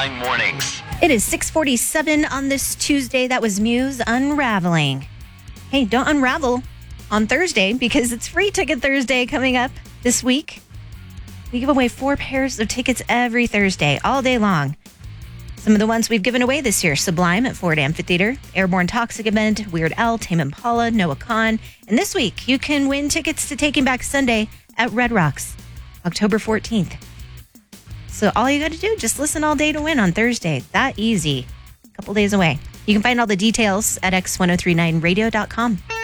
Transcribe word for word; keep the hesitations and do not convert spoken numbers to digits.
Sublime Mornings. It is six forty-seven on this Tuesday. That was Muse Unraveling. Hey, don't unravel on Thursday because it's Free Ticket Thursday coming up this week. We give away four pairs of tickets every Thursday, all day long. Some of the ones we've given away this year: Sublime at Ford Amphitheater, Airborne Toxic Event, Weird Al, Tame Impala, Noah Kahan. And this week, you can win tickets to Taking Back Sunday at Red Rocks, October fourteenth. So all you got to do, just listen all day to win on Thursday. That easy. A couple days away. You can find all the details at x ten thirty-nine radio dot com.